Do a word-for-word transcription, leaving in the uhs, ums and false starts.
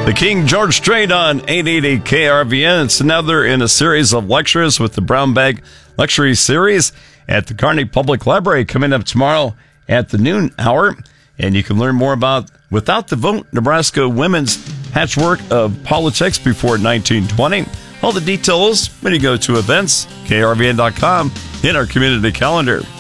The King George Strait on eight eighty K R V N. It's another in a series of lectures with the Brown Bag Lecture Series at the Kearney Public Library coming up tomorrow at the noon hour. And you can learn more about Without the Vote, Nebraska Women's Patchwork of Politics Before nineteen twenty. All the details when you go to events, K R V N dot com, in our community calendar.